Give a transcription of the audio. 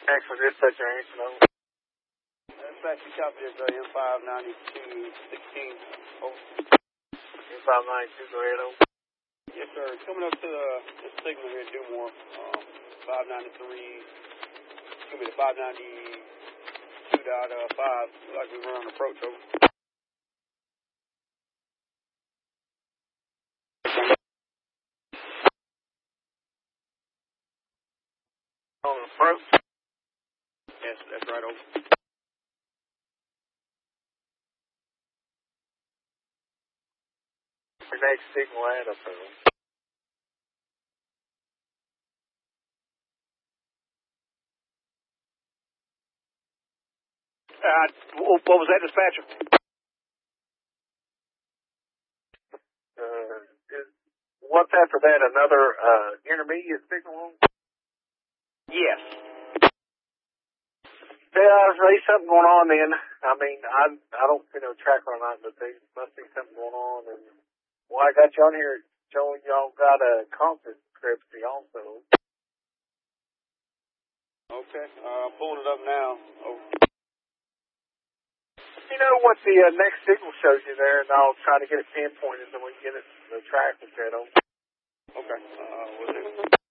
Excellent. Dispatch, your answer, over. Dispatch, you copy this, M59216. Over. M592, go ahead, over. Yes, sir. Coming up to the signal here in Dewmore, 593, excuse me, the 592.5, like we were on approach, over. On approach? Yes, that's right, over. Your next signal and up there. What was that, dispatcher? What's after that? Another intermediate signal? Yes. Yeah, there's something going on then. I mean, I don't see no tracker on that, but there must be something going on. And well, I got you on here showing y'all got a conference discrepancy also. Okay, pulling it up now. Over. You know what the next signal shows you there, and I'll try to get it pinpointed so we can get it the track and set on. Okay, we'll do.